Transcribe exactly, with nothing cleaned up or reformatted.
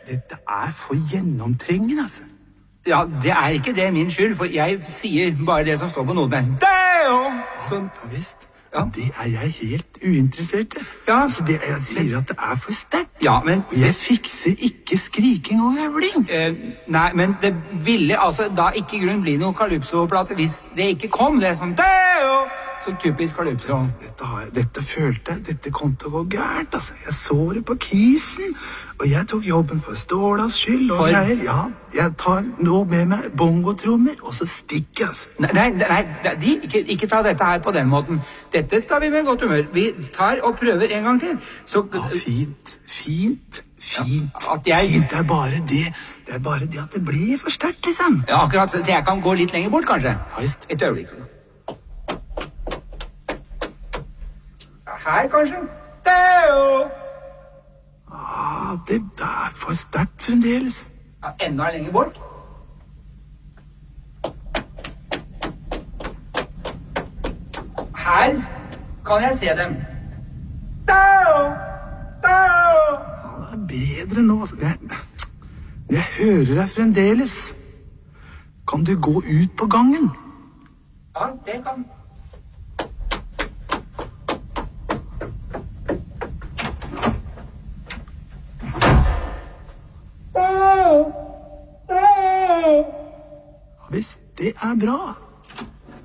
Dette er for gjennomtrengende, altså. Ja, det er ikke det min skyld, for jeg sier bare det som står på noten. Deo! Sånn, visst. Ja. Det er jeg helt uinteressert i. Ja. Altså, det, jeg sier at det er for sterkt. Ja, men... Og jeg fikser ikke skriking og jævling. Eh, nei, men det ville altså da ikke grunn bli noe Calypso-plate hvis det ikke kom. Det er sånn Deo! Så typisk Calypso. Dette, har jeg, dette følte jeg, dette kom til å gå gærent, altså. Jeg så det på kisen, og jeg tok jobben for Stålas skyld og For... greier. Ja, jeg tar nå med meg bongotrommer, og så stikker jeg, altså. Nei, nei, nei de, ikke, ikke ta dette her på den måten. Dette står vi med godt humør. Vi tar og prøver en gang til. Så... Ja, fint, fint, fint. Ja, at jeg... Fint, det er bare det. Det er bare det at det blir for sterkt, liksom. Ja, akkurat. Så jeg kan gå litt lenger bort, kanskje. Heist. Et øyeblikk. Her, kanskje? Deo! Ah, det, det er for sterkt fremdeles. Ja, enda lenger bort. Her kan jeg se dem. Deo! Deo! Ja, det er bedre nå, altså. Jeg, jeg hører deg fremdeles. Kan du gå ut på gangen? Ja, det kan... Hvis det er bra.